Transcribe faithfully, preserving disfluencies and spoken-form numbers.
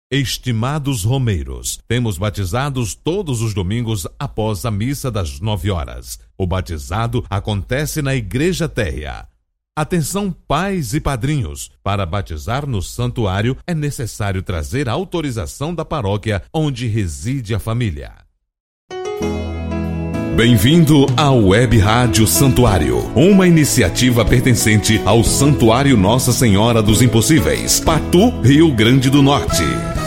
Estimados romeiros, temos batizados todos os domingos após a missa das nove horas. O batizado acontece na Igreja Térrea. Atenção, pais e padrinhos! Para batizar no santuário é necessário trazer a autorização da paróquia onde reside a família. Bem-vindo ao Web Rádio Santuário, uma iniciativa pertencente ao Santuário Nossa Senhora dos Impossíveis, Patu, Rio Grande do Norte.